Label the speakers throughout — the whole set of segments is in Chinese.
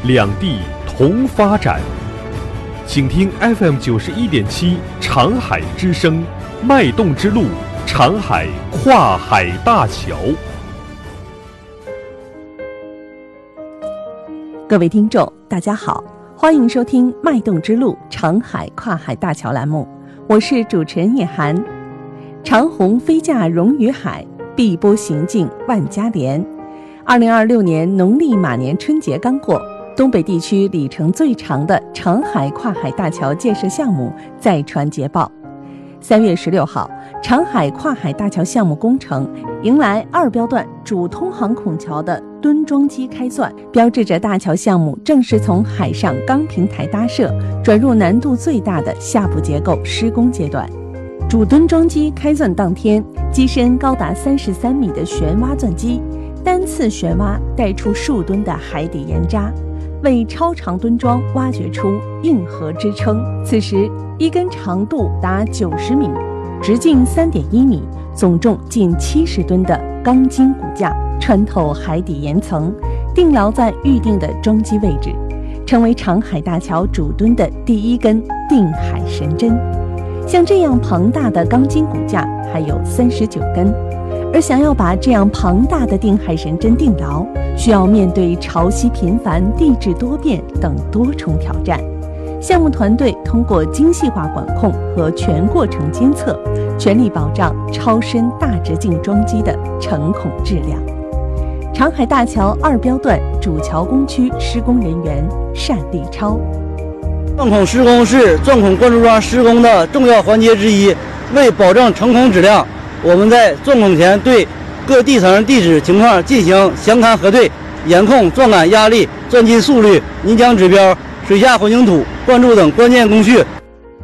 Speaker 1: 两地同发展。请听 FM91.7 长海之声，脉动之路，长海跨海大桥。
Speaker 2: 各位听众，大家好，欢迎收听脉动之路长海跨海大桥栏目，我是主持人叶涵。长虹飞架融于海，碧波行进万家莲。2026年农历马年春节刚过，东北地区里程最长的长海跨海大桥建设项目再传捷报。3月16号，长海跨海大桥项目工程迎来2标段主通航孔桥的墩桩机开钻，标志着大桥项目正式从海上钢平台搭设转入难度最大的下部结构施工阶段。主墩桩机开钻当天，机身高达33米的旋挖钻机单次旋挖带出数吨的海底岩渣，为超长墩桩挖掘出硬核支撑。此时一根长度达90米，直径3.1米，总重近70吨的钢筋骨架穿透海底岩层，定牢在预定的桩基位置，成为长海大桥主墩的第一根定海神针。像这样庞大的钢筋骨架还有39根，而想要把这样庞大的定海神针定牢，需要面对潮汐频繁、地质多变等多重挑战。项目团队通过精细化管控和全过程监测，全力保障超深大直径桩机的成孔质量。长海大桥2标段主桥工区施工人员单立超：
Speaker 3: 钻孔施工是钻孔灌注桩施工的重要环节之一，为保证成孔质量，我们在钻孔前对各地层地质情况进行详勘核对，严控钻杆压力、钻机速率、泥浆指标、水下混凝土、灌注等关键工序。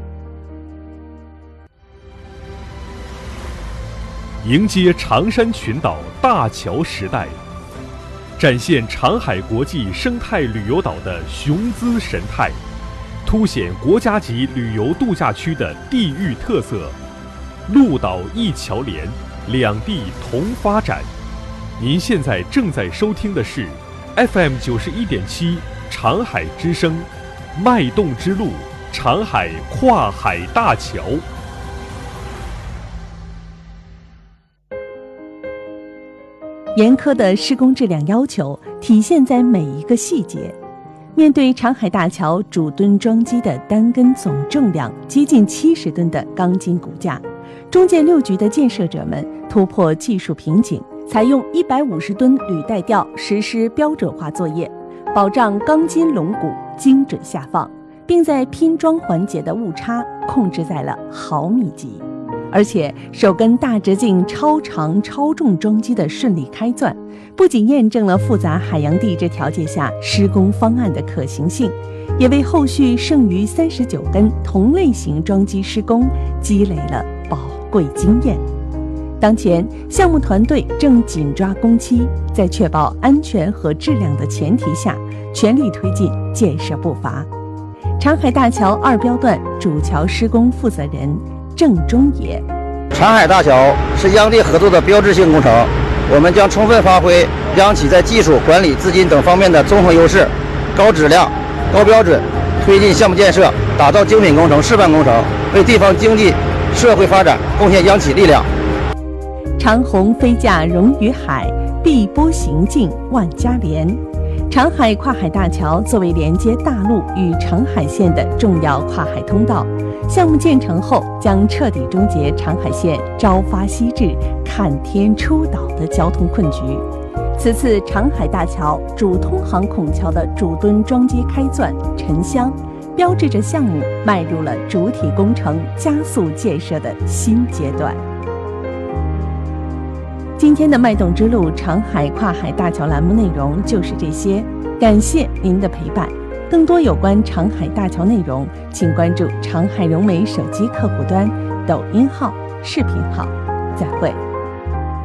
Speaker 1: 迎接长山群岛大桥时代，展现长海国际生态旅游岛的雄姿神态，凸显国家级旅游度假区的地域特色。陆岛一桥连，两地同发展。您现在正在收听的是 FM91.7 长海之声，脉动之路，长海跨海大桥。
Speaker 2: 严苛的施工质量要求体现在每一个细节。面对长海大桥主墩桩机的单根总重量接近70吨的钢筋骨架，中建6局的建设者们突破技术瓶颈，采用150吨履带吊实施标准化作业，保障钢筋龙骨精准下放，并在拼装环节的误差控制在了毫米级。而且首根大直径超长超重桩机的顺利开钻，不仅验证了复杂海洋地质条件下施工方案的可行性，也为后续剩余39根同类型桩机施工积累了宝贵经验。当前项目团队正紧抓工期，在确保安全和质量的前提下，全力推进建设步伐。长海大桥2标段主桥施工负责人郑中野：
Speaker 3: 长海大桥是央地合作的标志性工程，我们将充分发挥央企在技术、管理、资金等方面的综合优势，高质量、高标准推进项目建设，打造精品工程、示范工程，为地方经济社会发展贡献央企力量。
Speaker 2: 长虹飞架融于海，碧波行进万家莲。长海跨海大桥作为连接大陆与长海线的重要跨海通道，项目建成后将彻底终结长海线朝发夕至、看天出岛的交通困局。此次长海大桥主通航孔桥的主墩桩机开钻沉箱，标志着项目迈入了主体工程加速建设的新阶段。今天的脉动之路长海跨海大桥栏目内容就是这些，感谢您的陪伴。更多有关长海大桥内容，请关注长海融媒手机客户端、抖音号、视频号。再会。